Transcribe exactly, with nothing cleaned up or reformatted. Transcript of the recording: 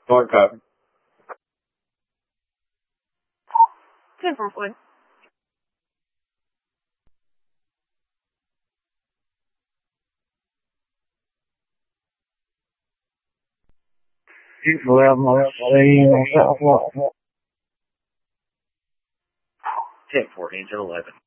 Hard copy. ten four one. ten fourteen to eleven.